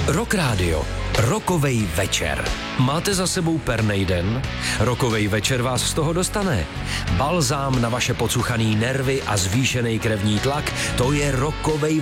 Rock Radio. Rokovej večer. Máte za sebou pernej den? Rokovej večer vás z toho dostane. Balzám na vaše pocuchaný nervy a zvýšený krevní tlak, to je rokovej